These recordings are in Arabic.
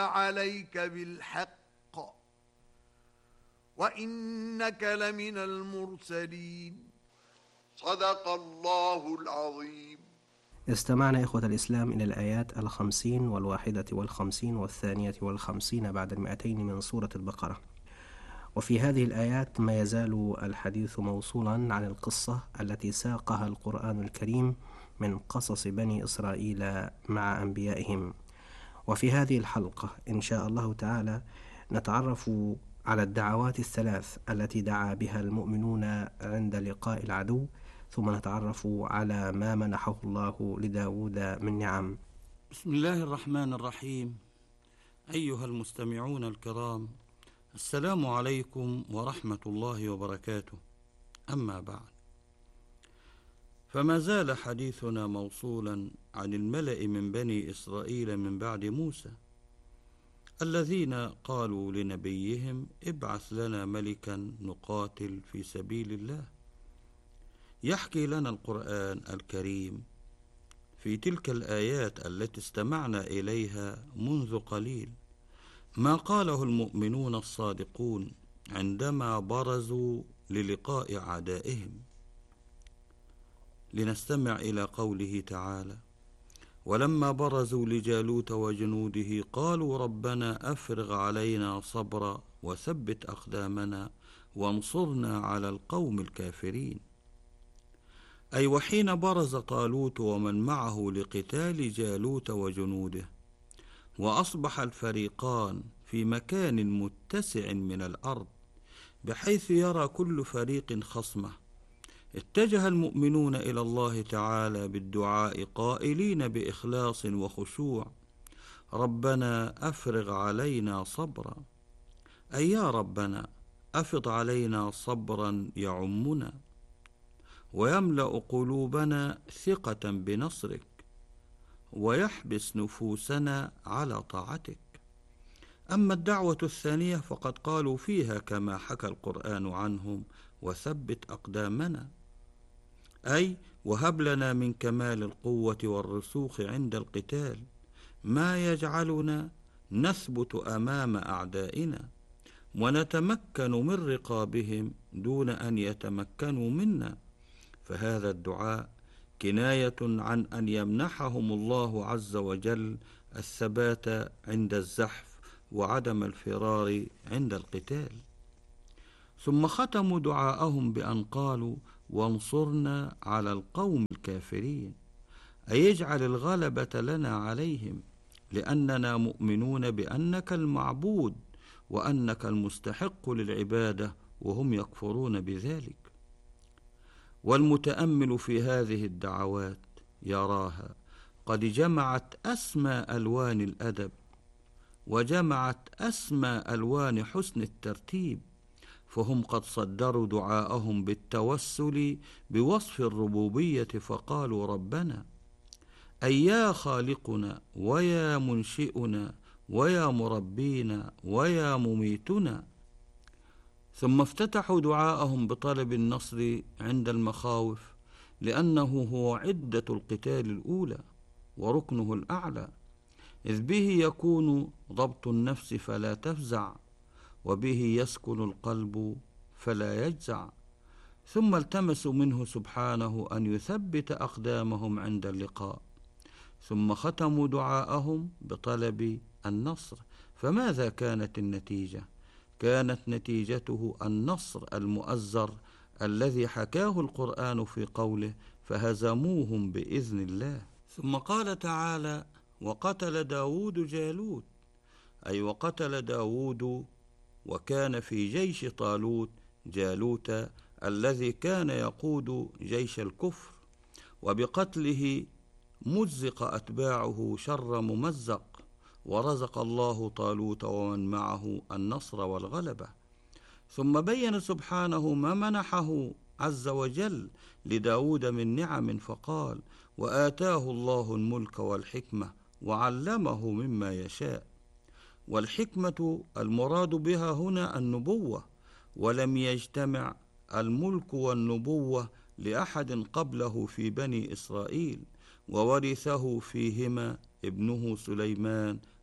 عليك بالحق وإنك لمن المرسلين. صدق الله العظيم. استمعنا إخوة الإسلام إلى الآيات 50 و51 و52 بعد 200 من سورة البقرة. وفي هذه الآيات ما يزال الحديث موصولا عن القصة التي ساقها القرآن الكريم من قصص بني إسرائيل مع أنبيائهم. وفي هذه الحلقة إن شاء الله تعالى نتعرف على الدعوات الثلاث التي دعا بها المؤمنون عند لقاء العدو، ثم نتعرف على ما منحه الله لداود من نعم. بسم الله الرحمن الرحيم. أيها المستمعون الكرام، السلام عليكم ورحمة الله وبركاته. أما بعد، فما زال حديثنا موصولا عن الملأ من بني إسرائيل من بعد موسى الذين قالوا لنبيهم ابعث لنا ملكا نقاتل في سبيل الله. يحكي لنا القرآن الكريم في تلك الآيات التي استمعنا إليها منذ قليل ما قاله المؤمنون الصادقون عندما برزوا للقاء أعدائهم. لنستمع إلى قوله تعالى: ولما برزوا لجالوت وجنوده قالوا ربنا أفرغ علينا صبرا وثبت أقدامنا وانصرنا على القوم الكافرين. أي وحين برز طالوت ومن معه لقتال جالوت وجنوده وأصبح الفريقان في مكان متسع من الأرض بحيث يرى كل فريق خصمه، اتجه المؤمنون إلى الله تعالى بالدعاء قائلين بإخلاص وخشوع: ربنا أفرغ علينا صبرا، أي يا ربنا أفض علينا صبرا يعمنا ويملأ قلوبنا ثقة بنصرك ويحبس نفوسنا على طاعتك. أما الدعوة الثانية فقد قالوا فيها كما حكى القرآن عنهم: وثبت أقدامنا، أي وهب لنا من كمال القوة والرسوخ عند القتال ما يجعلنا نثبت أمام أعدائنا ونتمكن من رقابهم دون أن يتمكنوا منا. فهذا الدعاء كناية عن أن يمنحهم الله عز وجل الثبات عند الزحف وعدم الفرار عند القتال. ثم ختموا دعاءهم بأن قالوا: وانصرنا على القوم الكافرين، أي يجعل الغلبة لنا عليهم، لأننا مؤمنون بأنك المعبود وأنك المستحق للعبادة وهم يكفرون بذلك. والمتأمل في هذه الدعوات يراها قد جمعت أسمى ألوان الأدب وجمعت أسمى ألوان حسن الترتيب، فهم قد صدروا دعاءهم بالتوسل بوصف الربوبية فقالوا ربنا، أي يا خالقنا ويا منشئنا ويا مربينا ويا مميتنا. ثم افتتحوا دعاءهم بطلب النصر عند المخاوف، لأنه هو عدة القتال الأولى وركنه الأعلى، إذ به يكون ضبط النفس فلا تفزع، وبه يسكن القلب فلا يجزع. ثم التمسوا منه سبحانه أن يثبت أقدامهم عند اللقاء، ثم ختموا دعاءهم بطلب النصر. فماذا كانت النتيجة؟ كانت نتيجته النصر المؤزر الذي حكاه القرآن في قوله: فهزموهم بإذن الله. ثم قال تعالى: وقتل داود جالوت، أي وقتل داود وكان في جيش طالوت جالوت الذي كان يقود جيش الكفر، وبقتله مزق أتباعه شر ممزق، ورزق الله طالوت ومن معه النصر والغلبة. ثم بين سبحانه ما منحه عز وجل لداود من نعم فقال: وآتاه الله الملك والحكمة وعلمه مما يشاء. والحكمة المراد بها هنا النبوة، ولم يجتمع الملك والنبوة لأحد قبله في بني إسرائيل، وورثه فيهما ابنه سليمان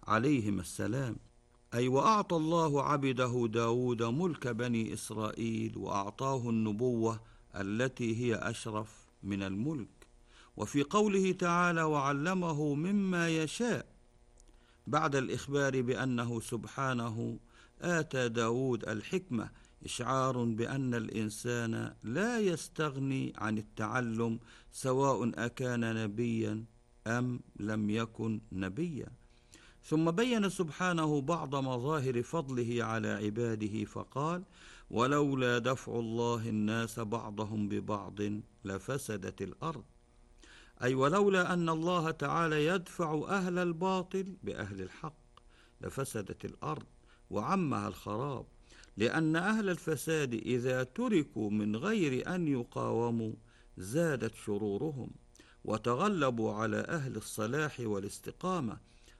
عليهم السلام. أي وأعطى الله عبده داود ملك بني إسرائيل، وأعطاه النبوة التي هي أشرف من الملك. وفي قوله تعالى وعلمه مما يشاء، بعد الإخبار بأنه سبحانه آتى داود الحكمة، إشعار بأن الإنسان لا يستغني عن التعلم سواء أكان نبيا أم لم يكن نبيا. ثم بين سبحانه بعض مظاهر فضله على عباده فقال ولولا دفع الله الناس بعضهم ببعض لفسدت الأرض. أي ولولا أن الله تعالى يدفع أهل الباطل بأهل الحق لفسدت الأرض وعمها الخراب، لأن أهل الفساد إذا تركوا من غير أن يقاوموا زادت شرورهم، وتغلبوا على أهل الصلاح والاستقامة،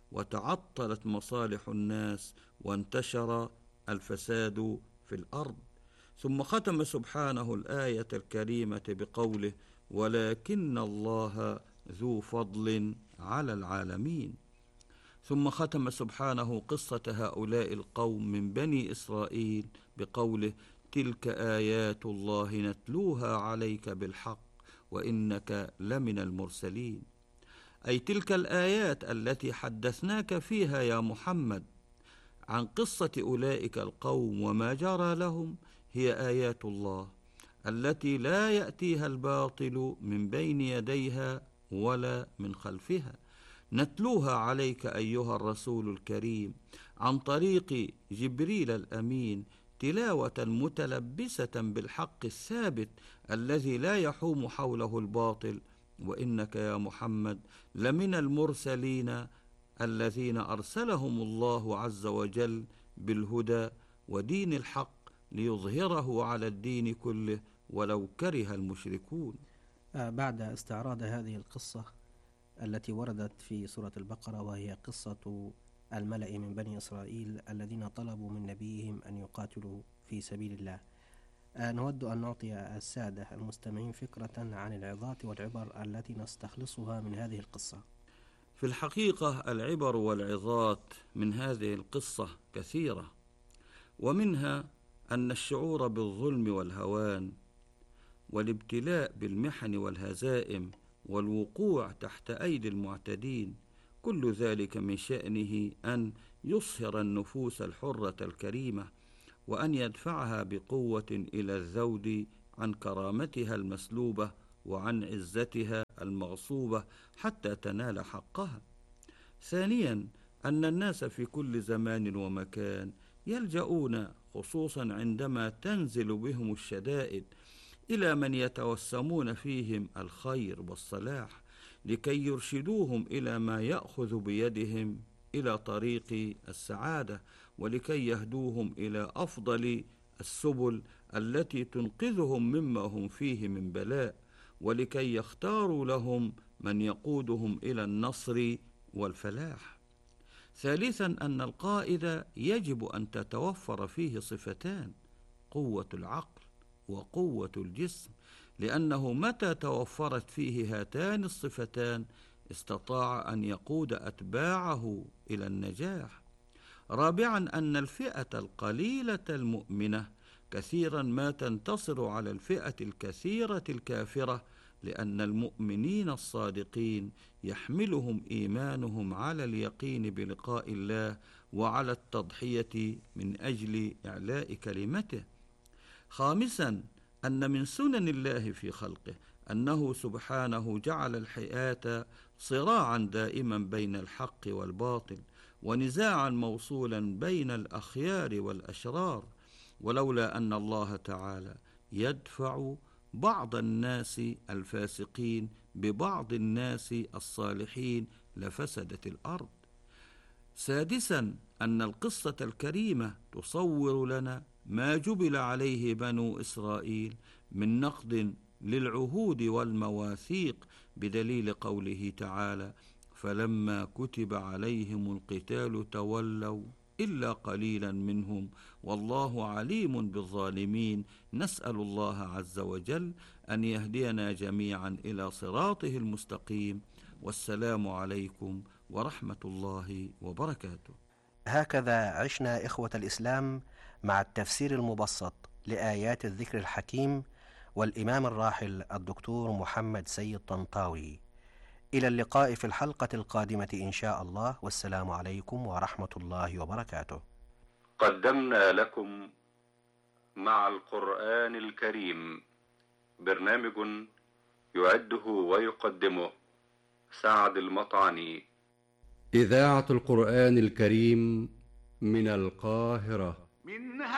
وتعطلت مصالح الناس، وانتشر الفساد في الأرض. ثم ختم سبحانه الآية الكريمة بقوله ولكن الله ذو فضل على العالمين. ثم ختم سبحانه قصة هؤلاء القوم من بني إسرائيل بقوله تلك آيات الله نتلوها عليك بالحق وإنك لمن المرسلين. أي تلك الآيات التي حدثناك فيها يا محمد عن قصة أولئك القوم وما جرى لهم هي آيات الله التي لا يأتيها الباطل من بين يديها ولا من خلفها، نتلوها عليك أيها الرسول الكريم عن طريق جبريل الأمين تلاوة متلبسة بالحق الثابت الذي لا يحوم حوله الباطل، وإنك يا محمد لمن المرسلين الذين أرسلهم الله عز وجل بالهدى ودين الحق ليظهره على الدين كله ولو كره المشركون. بعد استعراض هذه القصة التي وردت في سورة البقرة، وهي قصة الملأ من بني إسرائيل الذين طلبوا من نبيهم أن يقاتلوا في سبيل الله، نود أن نعطي السادة المستمعين فكرة عن العظات والعبر التي نستخلصها من هذه القصة. في الحقيقة العبر والعظات من هذه القصة كثيرة، ومنها أن الشعور بالظلم والهوان والابتلاء بالمحن والهزائم والوقوع تحت أيدي المعتدين، كل ذلك من شأنه أن يصهر النفوس الحرة الكريمة، وأن يدفعها بقوة إلى الذود عن كرامتها المسلوبة وعن عزتها المغصوبة حتى تنال حقها. ثانيا أن الناس في كل زمان ومكان يلجؤون خصوصا عندما تنزل بهم الشدائد إلى من يتوسمون فيهم الخير والصلاح لكي يرشدوهم إلى ما يأخذ بيدهم إلى طريق السعادة، ولكي يهدوهم إلى أفضل السبل التي تنقذهم مما هم فيه من بلاء، ولكي يختاروا لهم من يقودهم إلى النصر والفلاح. ثالثا أن القائد يجب أن تتوفر فيه صفتان: قوة العقل وقوة الجسم، لأنه متى توفرت فيه هاتان الصفتان استطاع أن يقود أتباعه إلى النجاح. رابعا أن الفئة القليلة المؤمنة كثيرا ما تنتصر على الفئة الكثيرة الكافرة، لأن المؤمنين الصادقين يحملهم إيمانهم على اليقين بلقاء الله وعلى التضحية من أجل إعلاء كلمته. خامسا أن من سنن الله في خلقه أنه سبحانه جعل الحياة صراعا دائما بين الحق والباطل، ونزاعا موصولا بين الأخيار والأشرار، ولولا أن الله تعالى يدفع بعض الناس الفاسقين ببعض الناس الصالحين لفسدت الأرض. سادسا أن القصة الكريمة تصور لنا ما جبل عليه بنو إسرائيل من نقض للعهود والمواثيق، بدليل قوله تعالى فلما كتب عليهم القتال تولوا إلا قليلا منهم والله عليم بالظالمين. نسأل الله عز وجل أن يهدينا جميعا إلى صراطه المستقيم، والسلام عليكم ورحمة الله وبركاته. هكذا عشنا إخوة الإسلام مع التفسير المبسط لآيات الذكر الحكيم والإمام الراحل الدكتور محمد سيد طنطاوي. إلى اللقاء في الحلقة القادمة إن شاء الله، والسلام عليكم ورحمة الله وبركاته. قدمنا لكم مع القرآن الكريم برنامج يعده ويقدمه سعد المطعني. إذاعة القرآن الكريم من القاهرة.